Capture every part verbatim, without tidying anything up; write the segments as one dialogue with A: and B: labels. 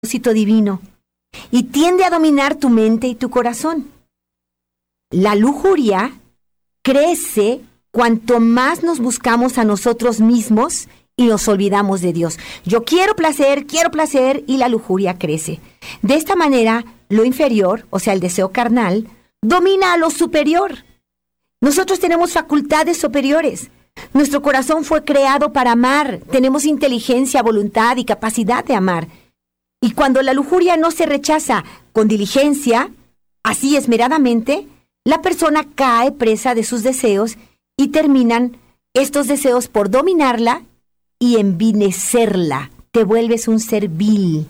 A: propósito divino y tiende a dominar tu mente y tu corazón. La lujuria crece cuanto más nos buscamos a nosotros mismos y nos olvidamos de Dios. Yo quiero placer, quiero placer, y la lujuria crece. De esta manera, lo inferior, o sea, el deseo carnal, domina a lo superior. Nosotros tenemos facultades superiores. Nuestro corazón fue creado para amar. Tenemos inteligencia, voluntad y capacidad de amar. Y cuando la lujuria no se rechaza con diligencia, así esmeradamente, la persona cae presa de sus deseos y terminan estos deseos por dominarla y envinecerla. Te vuelves un ser vil.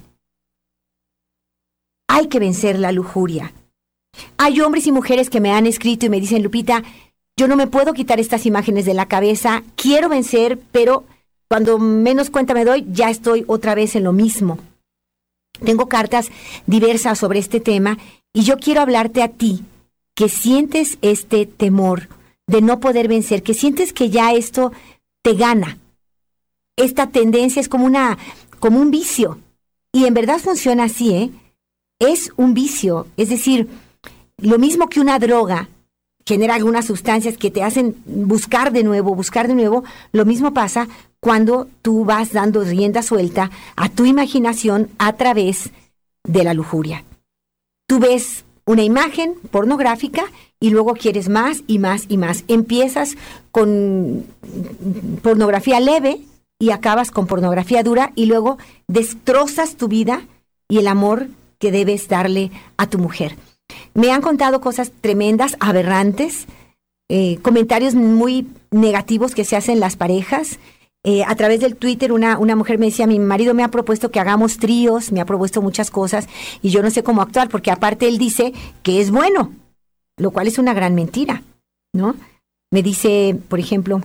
A: Hay que vencer la lujuria. Hay hombres y mujeres que me han escrito y me dicen, Lupita, yo no me puedo quitar estas imágenes de la cabeza, quiero vencer, pero cuando menos cuenta me doy, ya estoy otra vez en lo mismo. Tengo cartas diversas sobre este tema y yo quiero hablarte a ti que sientes este temor de no poder vencer, que sientes que ya esto te gana. Esta tendencia es como una, como un vicio. Y en verdad funciona así, ¿eh? Es un vicio. Es decir, lo mismo que una droga genera algunas sustancias que te hacen buscar de nuevo, buscar de nuevo. Lo mismo pasa cuando tú vas dando rienda suelta a tu imaginación a través de la lujuria. Tú ves una imagen pornográfica y luego quieres más y más y más. Empiezas con pornografía leve y acabas con pornografía dura y luego destrozas tu vida y el amor que debes darle a tu mujer. Me han contado cosas tremendas, aberrantes, eh, comentarios muy negativos que se hacen las parejas. Eh, a través del Twitter una, una mujer me decía, mi marido me ha propuesto que hagamos tríos, me ha propuesto muchas cosas y yo no sé cómo actuar porque aparte él dice que es bueno, lo cual es una gran mentira, ¿no? Me dice, por ejemplo,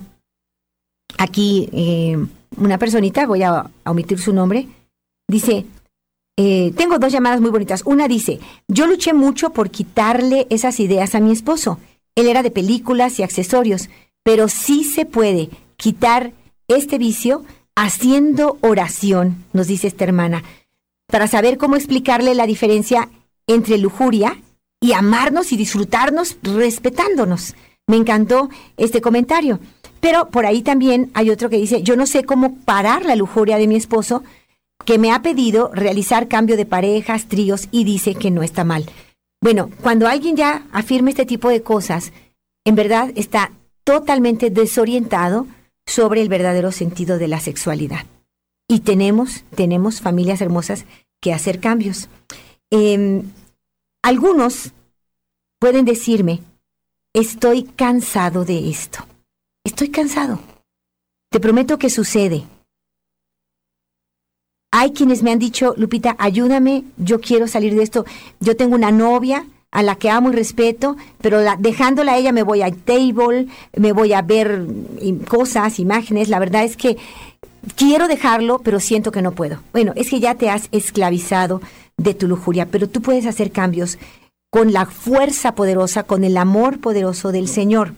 A: aquí eh, una personita, voy a, a omitir su nombre, dice, eh, tengo dos llamadas muy bonitas. Una dice, yo luché mucho por quitarle esas ideas a mi esposo. Él era de películas y accesorios, pero sí se puede quitar este vicio haciendo oración, nos dice esta hermana, para saber cómo explicarle la diferencia entre lujuria y amarnos y disfrutarnos respetándonos. Me encantó este comentario. Pero por ahí también hay otro que dice, yo no sé cómo parar la lujuria de mi esposo, que me ha pedido realizar cambio de parejas, tríos, y dice que no está mal. Bueno, cuando alguien ya afirma este tipo de cosas, en verdad está totalmente desorientado sobre el verdadero sentido de la sexualidad. Y tenemos, tenemos familias hermosas que hacer cambios. Eh, algunos pueden decirme, estoy cansado de esto. Estoy cansado. Te prometo que sucede. Hay quienes me han dicho, Lupita, ayúdame, yo quiero salir de esto. Yo tengo una novia a la que amo y respeto, pero la, dejándola a ella me voy al table, me voy a ver cosas, imágenes. La verdad es que quiero dejarlo, pero siento que no puedo. Bueno, es que ya te has esclavizado de tu lujuria, pero tú puedes hacer cambios con la fuerza poderosa, con el amor poderoso del Señor.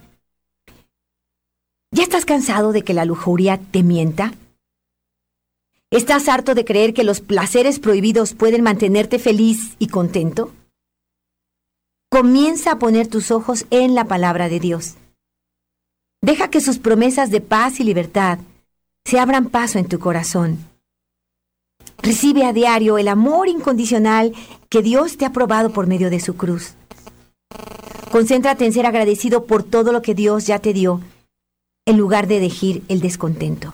A: ¿Ya estás cansado de que la lujuria te mienta? ¿Estás harto de creer que los placeres prohibidos pueden mantenerte feliz y contento? Comienza a poner tus ojos en la palabra de Dios. Deja que sus promesas de paz y libertad se abran paso en tu corazón. Recibe a diario el amor incondicional que Dios te ha probado por medio de su cruz. Concéntrate en ser agradecido por todo lo que Dios ya te dio, en lugar de elegir el descontento.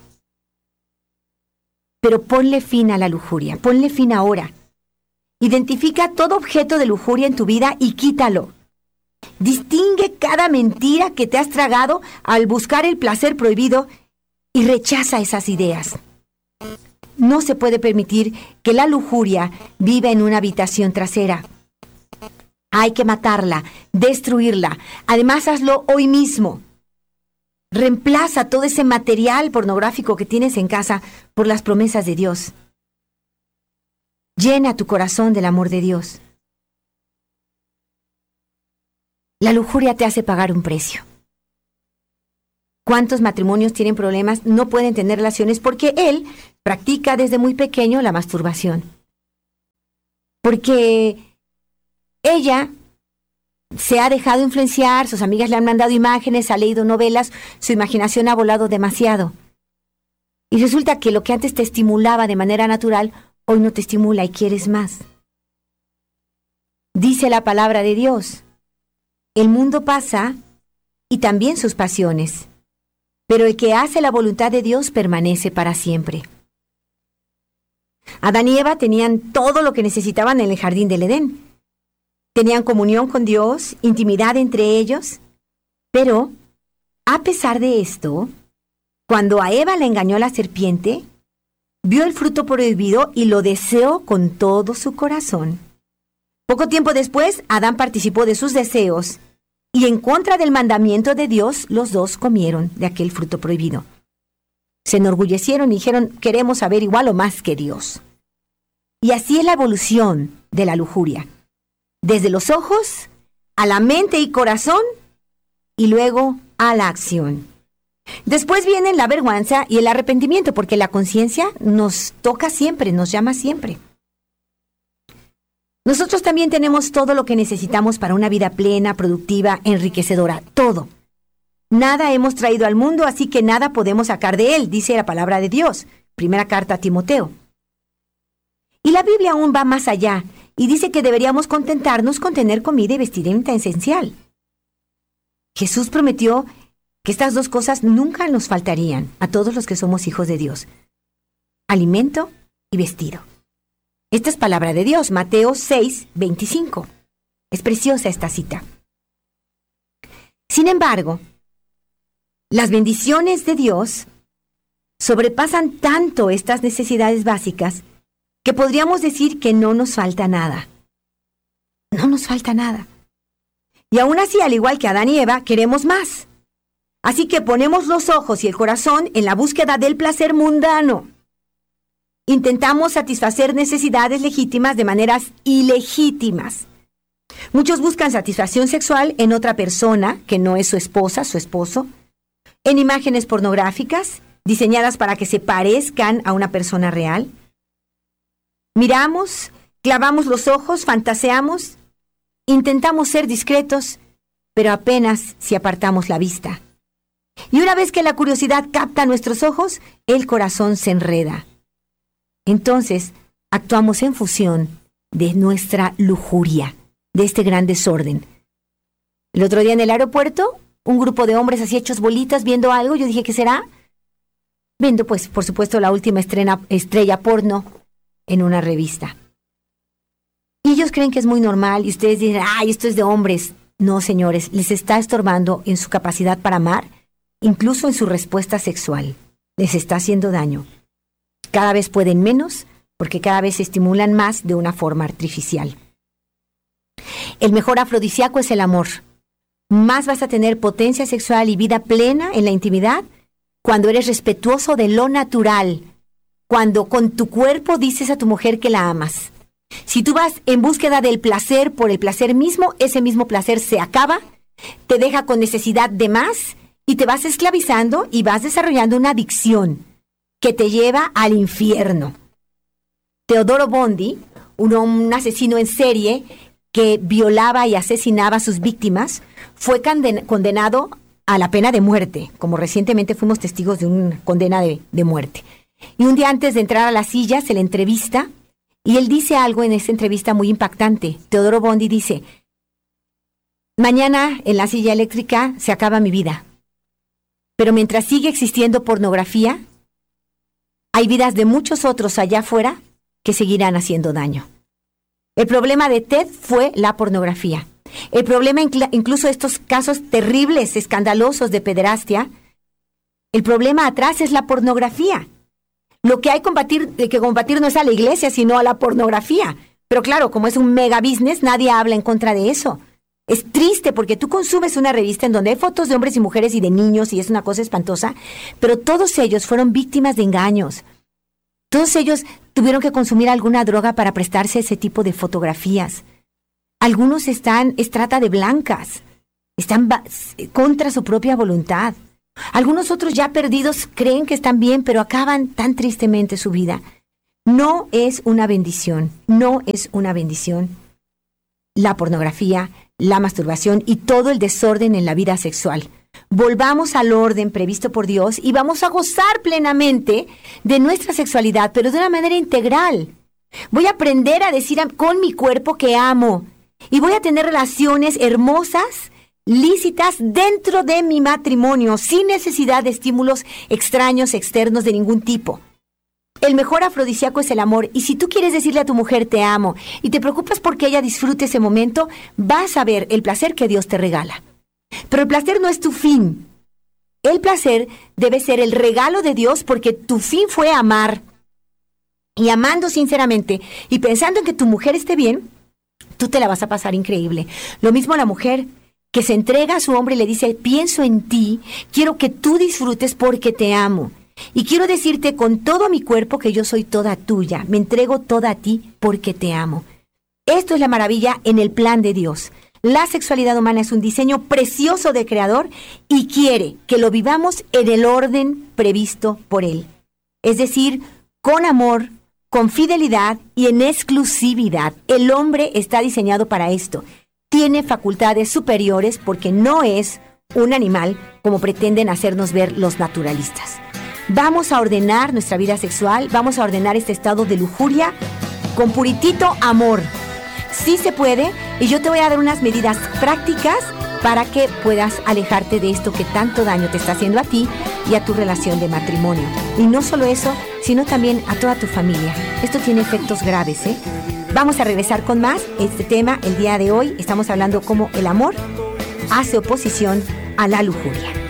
A: Pero ponle fin a la lujuria, ponle fin ahora. Identifica todo objeto de lujuria en tu vida y quítalo. Distingue cada mentira que te has tragado al buscar el placer prohibido y rechaza esas ideas. No se puede permitir que la lujuria viva en una habitación trasera. Hay que matarla, destruirla. Además, hazlo hoy mismo. Reemplaza todo ese material pornográfico que tienes en casa por las promesas de Dios. Llena tu corazón del amor de Dios. La lujuria te hace pagar un precio. ¿Cuántos matrimonios tienen problemas? No pueden tener relaciones porque él practica desde muy pequeño la masturbación. porque ella se ha dejado influenciar, sus amigas le han mandado imágenes, ha leído novelas, su imaginación ha volado demasiado. Y resulta que lo que antes te estimulaba de manera natural, hoy no te estimula y quieres más. Dice la palabra de Dios, el mundo pasa y también sus pasiones, pero el que hace la voluntad de Dios permanece para siempre. Adán y Eva tenían todo lo que necesitaban en el jardín del Edén. Tenían comunión con Dios, intimidad entre ellos, pero a pesar de esto, cuando a Eva le engañó la serpiente, vio el fruto prohibido y lo deseó con todo su corazón. Poco tiempo después, Adán participó de sus deseos y en contra del mandamiento de Dios, los dos comieron de aquel fruto prohibido. Se enorgullecieron y dijeron, queremos saber igual o más que Dios. Y así es la evolución de la lujuria. Desde los ojos, a la mente y corazón, y luego a la acción. Después vienen la vergüenza y el arrepentimiento, porque la conciencia nos toca siempre, nos llama siempre. Nosotros también tenemos todo lo que necesitamos para una vida plena, productiva, enriquecedora, todo. Nada hemos traído al mundo, así que nada podemos sacar de él, dice la palabra de Dios. Primera carta a Timoteo. Y la Biblia aún va más allá y dice que deberíamos contentarnos con tener comida y vestimenta esencial. Jesús prometió que estas dos cosas nunca nos faltarían a todos los que somos hijos de Dios. Alimento y vestido. Esta es palabra de Dios, Mateo seis, veinticinco. Es preciosa esta cita. Sin embargo, las bendiciones de Dios sobrepasan tanto estas necesidades básicas que podríamos decir que no nos falta nada. No nos falta nada. Y aún así, al igual que Adán y Eva, queremos más. Así que ponemos los ojos y el corazón en la búsqueda del placer mundano. Intentamos satisfacer necesidades legítimas de maneras ilegítimas. Muchos buscan satisfacción sexual en otra persona que no es su esposa, su esposo, en imágenes pornográficas diseñadas para que se parezcan a una persona real. Miramos, clavamos los ojos, fantaseamos, intentamos ser discretos, pero apenas si apartamos la vista. Y una vez que la curiosidad capta nuestros ojos, el corazón se enreda. Entonces, actuamos en función de nuestra lujuria, de este gran desorden. El otro día en el aeropuerto, un grupo de hombres así hechos bolitas viendo algo, yo dije, ¿qué será? Viendo, pues, por supuesto, la última estrena, estrella porno en una revista. Y ellos creen que es muy normal y ustedes dicen, ¡ay, esto es de hombres! No, señores, les está estorbando en su capacidad para amar, incluso en su respuesta sexual. Les está haciendo daño. Cada vez pueden menos, porque cada vez se estimulan más de una forma artificial. El mejor afrodisíaco es el amor. Más vas a tener potencia sexual y vida plena en la intimidad cuando eres respetuoso de lo natural, cuando con tu cuerpo dices a tu mujer que la amas. Si tú vas en búsqueda del placer por el placer mismo, ese mismo placer se acaba, te deja con necesidad de más y te vas esclavizando y vas desarrollando una adicción que te lleva al infierno. Teodoro Bondi, un, un asesino en serie que violaba y asesinaba a sus víctimas, fue conden- condenado a la pena de muerte, como recientemente fuimos testigos de una condena de, de muerte. Y un día antes de entrar a la silla se le entrevista y él dice algo en esa entrevista muy impactante. Teodoro Bondi dice, mañana en la silla eléctrica se acaba mi vida, pero mientras sigue existiendo pornografía, hay vidas de muchos otros allá afuera que seguirán haciendo daño. El problema de Ted fue la pornografía. El problema, incluso estos casos terribles, escandalosos de pederastia, el problema atrás es la pornografía. Lo que hay combatir, que combatir no es a la iglesia, sino a la pornografía. Pero claro, como es un mega business, nadie habla en contra de eso. Es triste porque tú consumes una revista en donde hay fotos de hombres y mujeres y de niños y es una cosa espantosa, pero todos ellos fueron víctimas de engaños. Todos ellos tuvieron que consumir alguna droga para prestarse a ese tipo de fotografías. Algunos están, es trata de blancas, están ba- contra su propia voluntad. Algunos otros ya perdidos creen que están bien, pero acaban tan tristemente su vida. No es una bendición, no es una bendición la pornografía, la masturbación y todo el desorden en la vida sexual. Volvamos al orden previsto por Dios y vamos a gozar plenamente de nuestra sexualidad, pero de una manera integral. Voy a aprender a decir con mi cuerpo que amo y voy a tener relaciones hermosas, lícitas dentro de mi matrimonio, sin necesidad de estímulos extraños, externos de ningún tipo. El mejor afrodisíaco es el amor, y si tú quieres decirle a tu mujer te amo y te preocupas porque ella disfrute ese momento, vas a ver el placer que Dios te regala. Pero el placer no es tu fin. El placer debe ser el regalo de Dios porque tu fin fue amar. Y amando sinceramente y pensando en que tu mujer esté bien, tú te la vas a pasar increíble. Lo mismo la mujer que se entrega a su hombre y le dice, pienso en ti, quiero que tú disfrutes porque te amo. Y quiero decirte con todo mi cuerpo que yo soy toda tuya, me entrego toda a ti porque te amo. Esto es la maravilla en el plan de Dios. La sexualidad humana es un diseño precioso del Creador y quiere que lo vivamos en el orden previsto por Él. Es decir, con amor, con fidelidad y en exclusividad. El hombre está diseñado para esto. Tiene facultades superiores porque no es un animal como pretenden hacernos ver los naturalistas. Vamos a ordenar nuestra vida sexual, vamos a ordenar este estado de lujuria con puritito amor. Sí se puede, y yo te voy a dar unas medidas prácticas para que puedas alejarte de esto que tanto daño te está haciendo a ti y a tu relación de matrimonio. Y no solo eso, sino también a toda tu familia. Esto tiene efectos graves, ¿eh? Vamos a regresar con más este tema el día de hoy. Estamos hablando cómo el amor hace oposición a la lujuria.